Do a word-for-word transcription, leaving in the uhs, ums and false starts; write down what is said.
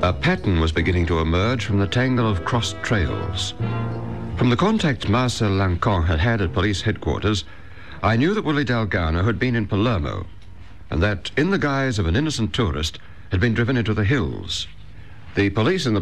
A pattern was beginning to emerge from the tangle of crossed trails. From the contacts Marcel Lancon had had at police headquarters, I knew that Willie Dalgarno had been in Palermo, and that, in the guise of an innocent tourist, had been driven into the hills. The police in the